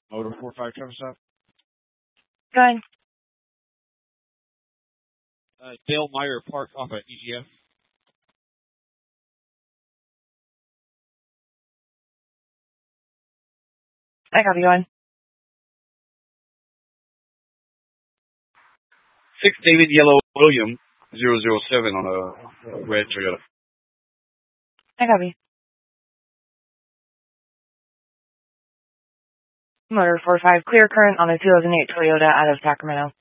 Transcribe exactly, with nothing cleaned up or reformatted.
Motor four five Travis stop. Go ahead. Uh, Dale Meyer Park off at E G F. I copy, go ahead. Six David Yellow William zero zero seven on a red Toyota. I copy. Motor four five clear current on a two thousand eight Toyota out of Sacramento.